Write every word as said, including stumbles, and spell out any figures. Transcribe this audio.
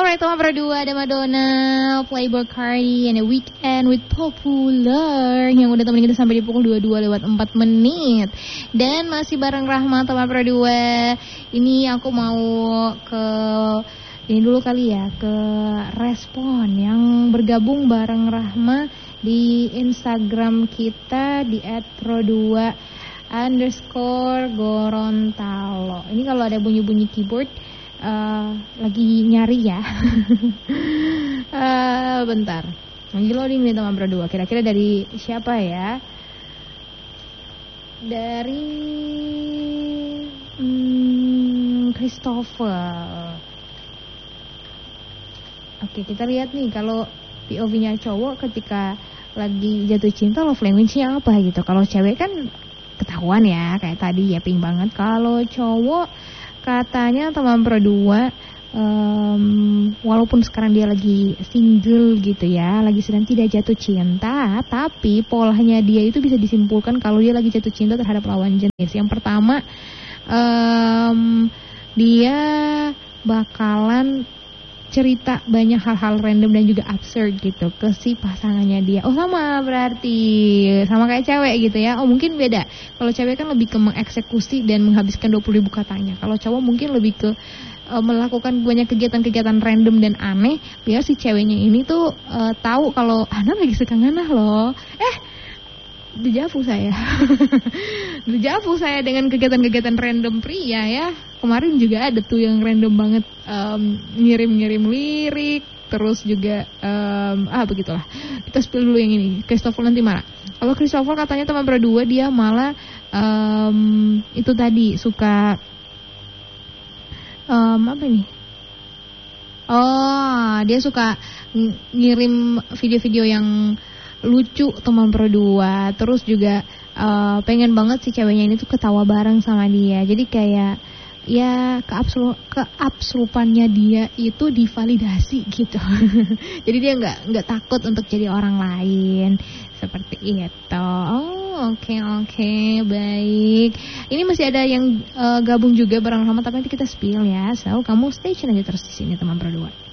Alright, teman berdua ada Madonna, Playboy Cardi, and a Weekend with Popular yang udah temenin kita sampai di pukul dua puluh dua lewat empat menit. Dan masih bareng Rahma teman berdua. Ini aku mau ke ini dulu kali ya, ke respon yang bergabung bareng Rahma di Instagram kita di et rodua underscore Gorontalo. Ini kalau ada bunyi-bunyi keyboard uh, lagi nyari ya. uh, bentar, lagi loading nih teman berdua. Kira-kira dari siapa ya? Dari hmm, Christopher. Oke, kita lihat nih kalau P O V-nya cowok ketika lagi jatuh cinta love language-nya apa gitu. Kalau cewek kan ketahuan ya, kayak tadi ya pink banget. Kalau cowok katanya teman berdua um, walaupun sekarang dia lagi single gitu ya, lagi sedang tidak jatuh cinta, tapi polanya dia itu bisa disimpulkan kalau dia lagi jatuh cinta terhadap lawan jenis. Yang pertama, um, dia bakalan cerita banyak hal-hal random dan juga absurd gitu ke si pasangannya dia. Oh sama berarti sama kayak cewek gitu ya. Oh mungkin beda. Kalau cewek kan lebih ke mengeksekusi dan menghabiskan dua puluh ribu katanya. Kalau cowok mungkin lebih ke uh, melakukan banyak kegiatan-kegiatan random dan aneh biar si ceweknya ini tuh uh, tahu kalau Ana lagi suka nganah loh. Eh dejavu saya. Dejavu saya dengan kegiatan-kegiatan random pria ya. Kemarin juga ada tuh yang random banget um, ngirim-ngirim lirik. Terus juga um, ah begitulah. Kita spill dulu yang ini. Christopher nanti marah. Kalau Christopher katanya teman berdua dia malah um, itu tadi suka um, apa nih? Oh dia suka ng- ngirim video-video yang lucu teman berdua. Terus juga uh, pengen banget si ceweknya ini tuh ketawa bareng sama dia. Jadi kayak ya keabsul keabsupannya dia itu divalidasi gitu. Jadi dia nggak nggak takut untuk jadi orang lain seperti itu. Oh oke okay, oke okay, baik. Ini masih ada yang uh, gabung juga bareng sama, tapi nanti kita spill ya. So kamu stay tune aja terus di sini teman berdua.